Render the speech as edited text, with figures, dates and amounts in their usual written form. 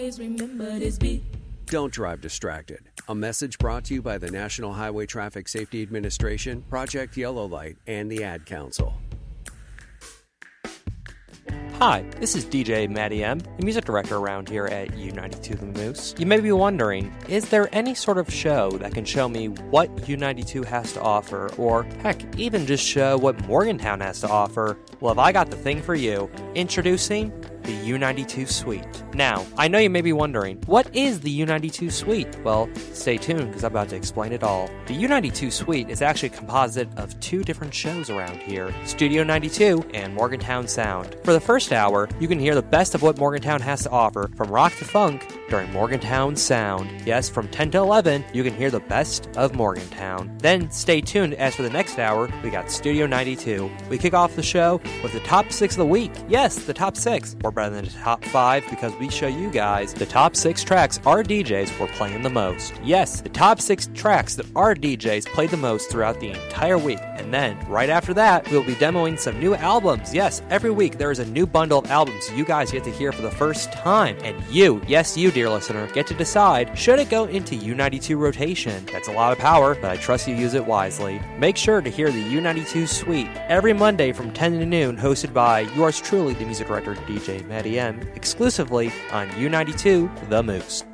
Remember this beat. Don't drive distracted. A message brought to you by the National Highway Traffic Safety Administration, Project Yellow Light, and the Ad Council. Hi, this is DJ Matty M, the music director around here at U92 The Moose. You may be wondering, is there any sort of show that can show me what U92 has to offer, or heck, even just show what Morgantown has to offer? Well, have I got the thing for you. Introducing the U92 Suite. Now, I know you may be wondering, what is the U92 Suite? Well, stay tuned because I'm about to explain it all. The U92 Suite is actually a composite of two different shows around here, Studio 92 and Morgantown Sound. For the first hour, you can hear the best of what Morgantown has to offer, from rock to funk, during Morgantown Sound. Yes, from 10 to 11, you can hear the best of Morgantown. Then stay tuned, as for the next hour, we got Studio 92. We kick off the show with the top 6 of the week. Yes, the top 6. Or better than the top 5, because we show you guys the top 6 tracks our DJs were playing the most. Yes, the top 6 tracks that our DJs played the most throughout the entire week. And then, right after that, we'll be demoing some new albums. Yes, every week there is a new bundle of albums you guys get to hear for the first time. And you, yes you dear listener, get to decide, should it go into U92 rotation? That's a lot of power, but I trust you use it wisely. Make sure to hear the U92 Suite every Monday from 10 to noon, hosted by yours truly, the music director DJ Matty M, exclusively on U92 The Moose.